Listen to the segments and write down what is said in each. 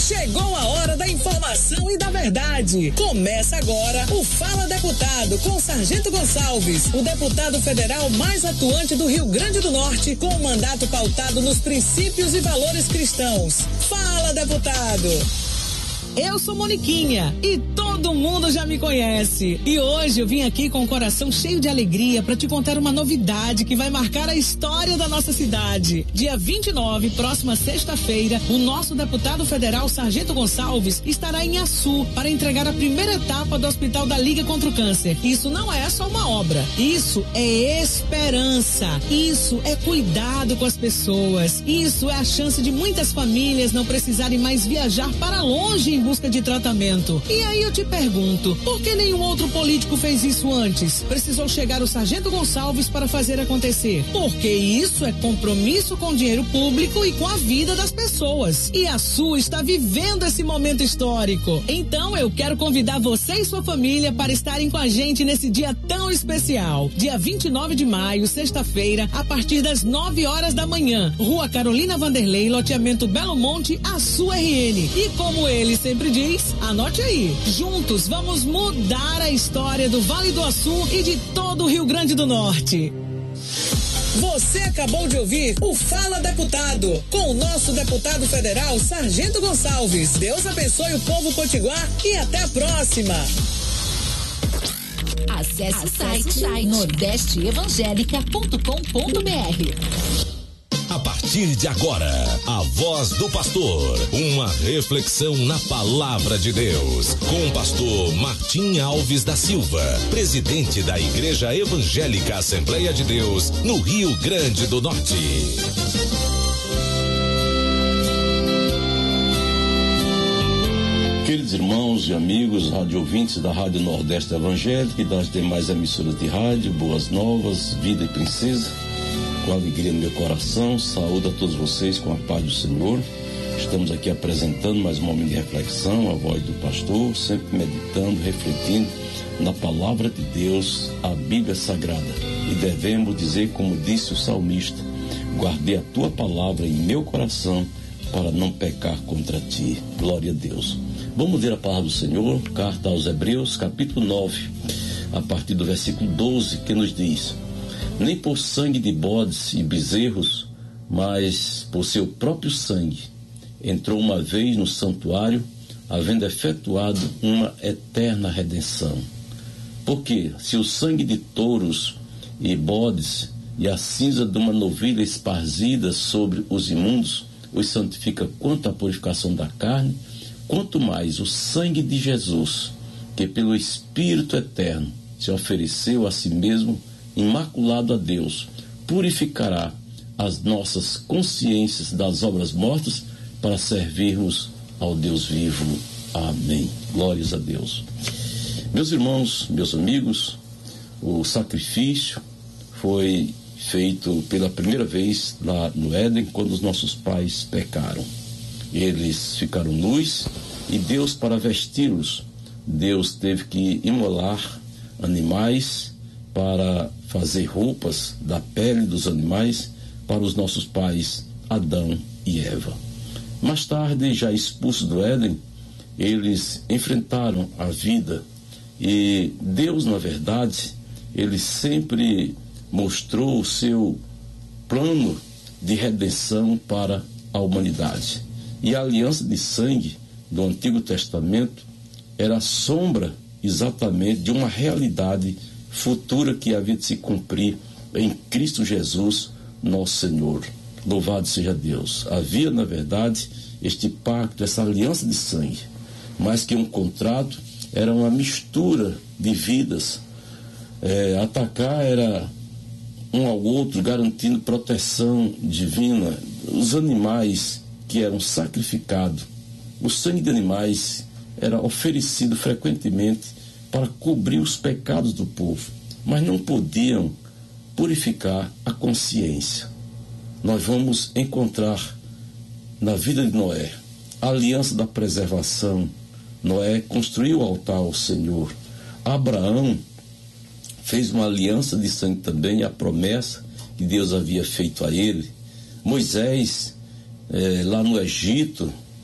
Chegou a hora da informação e da verdade. Começa agora o Fala Deputado com Sargento Gonçalves, o deputado federal mais atuante do Rio Grande do Norte, com o mandato pautado nos princípios e valores cristãos. Fala, deputado! Eu sou Moniquinha e todo mundo já me conhece. E hoje eu vim aqui com o coração cheio de alegria para te contar uma novidade que vai marcar a história da nossa cidade. Dia 29, próxima sexta-feira, o nosso deputado federal Sargento Gonçalves estará em Açu para entregar a primeira etapa do Hospital da Liga contra o Câncer. Isso não é só uma obra, isso é esperança, isso é cuidado com as pessoas, isso é a chance de muitas famílias não precisarem mais viajar para longe em busca de tratamento. E aí eu te pergunto, por que nenhum outro político fez isso antes? Precisou chegar o Sargento Gonçalves para fazer acontecer. Porque isso é compromisso com o dinheiro público e com a vida das pessoas. E a Açu está vivendo esse momento histórico. Então eu quero convidar você e sua família para estarem com a gente nesse dia tão especial. Dia 29 de maio, sexta-feira, a partir das 9 horas da manhã. Rua Carolina Vanderlei, loteamento Belo Monte, Açu RN. E como ele sempre diz, anote aí. Juntos vamos mudar a história do Vale do Açu e de todo o Rio Grande do Norte. Você acabou de ouvir o Fala Deputado, com o nosso deputado federal Sargento Gonçalves. Deus abençoe o povo potiguar e até a próxima. Acesse o site nordesteevangelica.com.br. A partir de agora, a voz do pastor, uma reflexão na palavra de Deus, com o pastor Martim Alves da Silva, presidente da Igreja Evangélica Assembleia de Deus, no Rio Grande do Norte. Queridos irmãos e amigos, rádio ouvintes da Rádio Nordeste Evangélica e das demais emissoras de rádio, Boas Novas, Vida e Princesa, com alegria no meu coração, saúdo a todos vocês com a paz do Senhor. Estamos aqui apresentando mais um momento de reflexão, a voz do pastor, sempre meditando, refletindo na palavra de Deus, a Bíblia Sagrada. E devemos dizer, como disse o salmista, guardei a tua palavra em meu coração para não pecar contra ti. Glória a Deus. Vamos ler a palavra do Senhor, carta aos Hebreus, capítulo 9, a partir do versículo 12, que nos diz: nem por sangue de bodes e bezerros, mas por seu próprio sangue, entrou uma vez no santuário, havendo efetuado uma eterna redenção. Porque se o sangue de touros e bodes e a cinza de uma novilha esparzida sobre os imundos os santifica quanto à purificação da carne, quanto mais o sangue de Jesus, que pelo Espírito eterno se ofereceu a si mesmo, imaculado a Deus, purificará as nossas consciências das obras mortas para servirmos ao Deus vivo. Amém. Glórias a Deus. Meus irmãos, meus amigos, o sacrifício foi feito pela primeira vez lá no Éden, quando os nossos pais pecaram. Eles ficaram nus e Deus, para vesti-los, Deus teve que imolar animais para fazer roupas da pele dos animais para os nossos pais Adão e Eva. Mais tarde, já expulsos do Éden, eles enfrentaram a vida e Deus, na verdade, ele sempre mostrou o seu plano de redenção para a humanidade. E a aliança de sangue do Antigo Testamento era a sombra exatamente de uma realidade futura que havia de se cumprir em Cristo Jesus, nosso Senhor. Louvado seja Deus. Havia, na verdade, este pacto, essa aliança de sangue, mais que um contrato, era uma mistura de vidas. Atacar era um ao outro, garantindo proteção divina. Os animais que eram sacrificados, o sangue de animais era oferecido frequentemente para cobrir os pecados do povo, mas não podiam purificar a consciência. Nós vamos encontrar na vida de Noé a aliança da preservação. Noé construiu o altar ao Senhor. Abraão fez uma aliança de sangue também, a promessa que Deus havia feito a ele. Moisés, lá no Egito,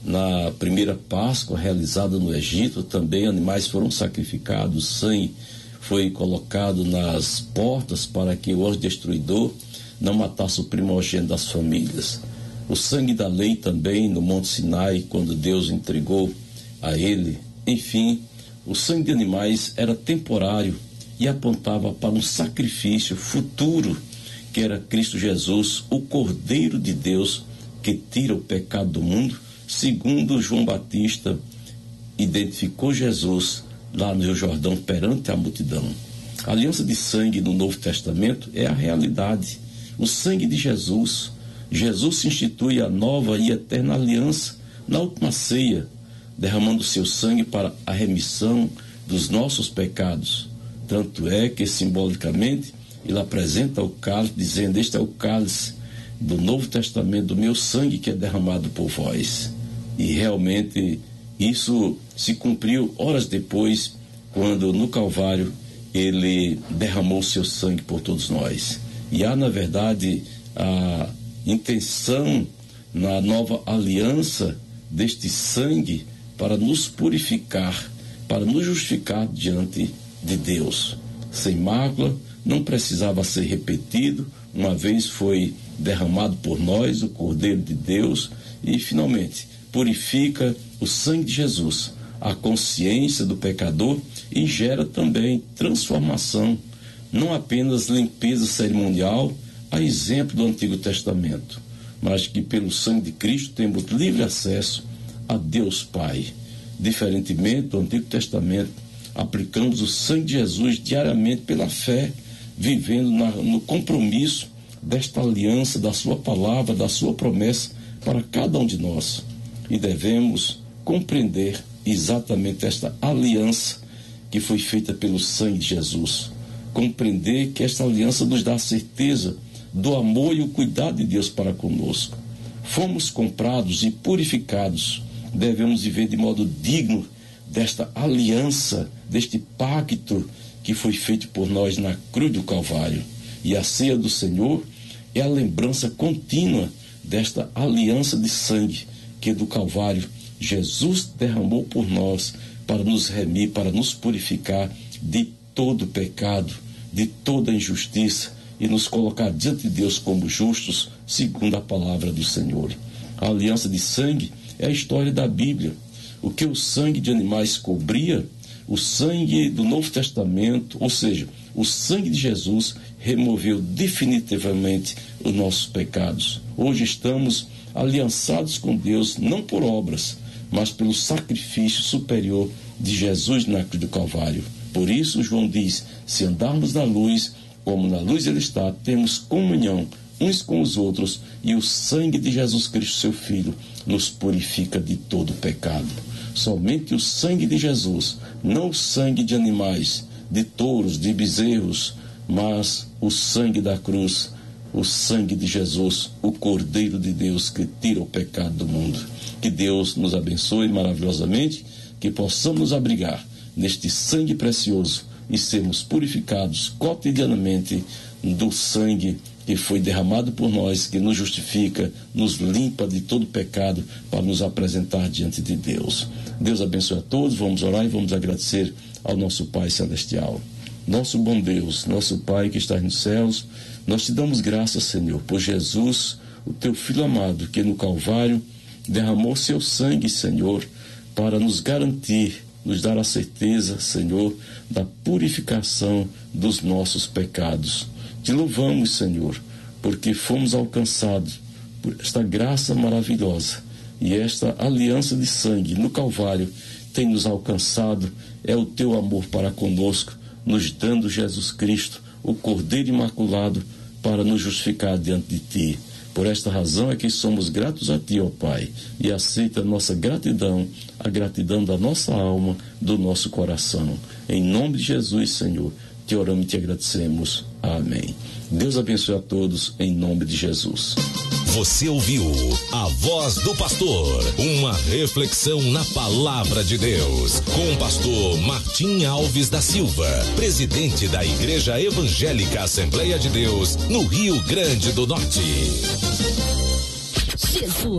na primeira Páscoa realizada no Egito, também animais foram sacrificados, sangue foi colocado nas portas para que o anjo destruidor não matasse o primogênito das famílias. O sangue da lei também no Monte Sinai, quando Deus entregou a ele. Enfim, o sangue de animais era temporário e apontava para um sacrifício futuro, que era Cristo Jesus, o Cordeiro de Deus, que tira o pecado do mundo, segundo João Batista identificou Jesus lá no Rio Jordão perante a multidão. A aliança de sangue no Novo Testamento é a realidade. O sangue de Jesus. Jesus institui a nova e eterna aliança na última ceia, derramando seu sangue para a remissão dos nossos pecados. Tanto é que, simbolicamente, ele apresenta o cálice, dizendo: este é o cálice do Novo Testamento, do meu sangue que é derramado por vós. E realmente isso se cumpriu horas depois, quando no Calvário ele derramou seu sangue por todos nós. E há, na verdade, a intenção na nova aliança deste sangue para nos purificar, para nos justificar diante de Deus. Sem mácula, não precisava ser repetido, uma vez foi derramado por nós o Cordeiro de Deus, e finalmente purifica o sangue de Jesus, a consciência do pecador, e gera também transformação, não apenas limpeza cerimonial, a exemplo do Antigo Testamento, mas que pelo sangue de Cristo temos livre acesso a Deus Pai. Diferentemente do Antigo Testamento, aplicamos o sangue de Jesus diariamente pela fé, vivendo no compromisso desta aliança, da sua palavra, da sua promessa para cada um de nós. E devemos compreender exatamente esta aliança que foi feita pelo sangue de Jesus. Compreender que esta aliança nos dá a certeza do amor e o cuidado de Deus para conosco. Fomos comprados e purificados. Devemos viver de modo digno desta aliança, deste pacto que foi feito por nós na cruz do Calvário. E a ceia do Senhor é a lembrança contínua desta aliança de sangue que do Calvário Jesus derramou por nós para nos remir, para nos purificar de todo pecado, de toda injustiça e nos colocar diante de Deus como justos, segundo a palavra do Senhor. A aliança de sangue é a história da Bíblia. O que o sangue de animais cobria, o sangue do Novo Testamento, ou seja, o sangue de Jesus removeu definitivamente os nossos pecados. Hoje estamos aliançados com Deus, não por obras, mas pelo sacrifício superior de Jesus na cruz do Calvário. Por isso, João diz: se andarmos na luz, como na luz ele está, temos comunhão uns com os outros, e o sangue de Jesus Cristo, seu Filho, nos purifica de todo pecado. Somente o sangue de Jesus, não o sangue de animais, de touros, de bezerros, mas o sangue da cruz, o sangue de Jesus, o Cordeiro de Deus que tira o pecado do mundo. Que Deus nos abençoe maravilhosamente, que possamos nos abrigar neste sangue precioso e sermos purificados cotidianamente do sangue que foi derramado por nós, que nos justifica, nos limpa de todo pecado para nos apresentar diante de Deus. Deus abençoe a todos. Vamos orar e vamos agradecer ao nosso Pai Celestial. Nosso bom Deus, nosso Pai que estás nos céus, nós te damos graças, Senhor, por Jesus, o teu Filho amado, que no Calvário derramou seu sangue, Senhor, para nos garantir, nos dar a certeza, Senhor, da purificação dos nossos pecados. Te louvamos, Senhor, porque fomos alcançados por esta graça maravilhosa, e esta aliança de sangue no Calvário tem nos alcançado. É o teu amor para conosco, nos dando Jesus Cristo, o Cordeiro Imaculado, para nos justificar diante de ti. Por esta razão é que somos gratos a ti, ó Pai, e aceita a nossa gratidão, a gratidão da nossa alma, do nosso coração. Em nome de Jesus, Senhor, te oramos e te agradecemos. Amém. Deus abençoe a todos, em nome de Jesus. Você ouviu a Voz do Pastor, uma reflexão na Palavra de Deus, com o pastor Martim Alves da Silva, presidente da Igreja Evangélica Assembleia de Deus, no Rio Grande do Norte. Jesus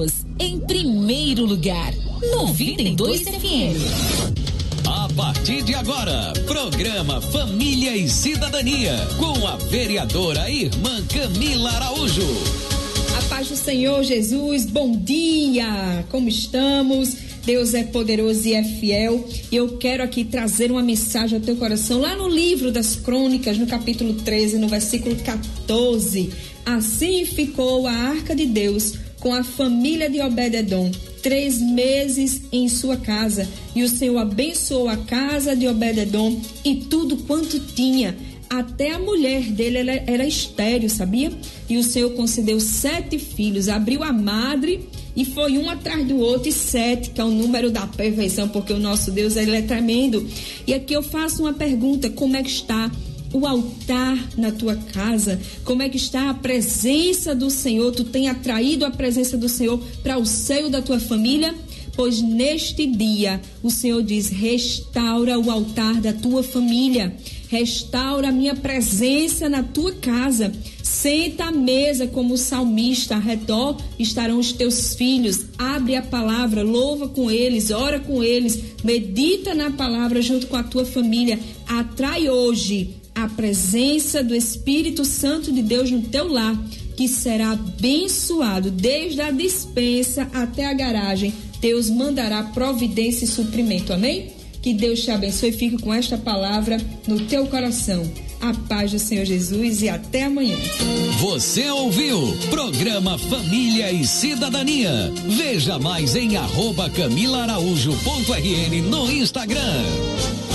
em primeiro lugar. 92 FM. A partir de agora, programa Família e Cidadania, com a vereadora irmã Camila Araújo. A paz do Senhor Jesus, bom dia! Como estamos? Deus é poderoso e é fiel. E eu quero aqui trazer uma mensagem ao teu coração, lá no livro das Crônicas, no capítulo 13, no versículo 14. Assim ficou a arca de Deus com a família de Obed-edom 3 meses em sua casa, e o Senhor abençoou a casa de Obed-edom e tudo quanto tinha. Até a mulher dele era estéril, sabia? E o Senhor concedeu 7 filhos, abriu a madre e foi um atrás do outro, e 7, que é o número da perfeição, porque o nosso Deus, ele é tremendo. E aqui eu faço uma pergunta: como é que está o altar na tua casa? Como é que está a presença do Senhor? Tu tem atraído a presença do Senhor para o seio da tua família? Pois neste dia o Senhor diz: restaura o altar da tua família, restaura a minha presença na tua casa. Senta à mesa como o salmista, ao redor estarão os teus filhos. Abre a palavra, louva com eles, ora com eles, medita na palavra junto com a tua família. Atrai hoje a presença do Espírito Santo de Deus no teu lar, que será abençoado desde a despensa até a garagem. Deus mandará providência e suprimento, amém? Que Deus te abençoe e fique com esta palavra no teu coração. A paz do Senhor Jesus e até amanhã. Você ouviu programa Família e Cidadania. Veja mais em @CamilaAraújo.rn no Instagram.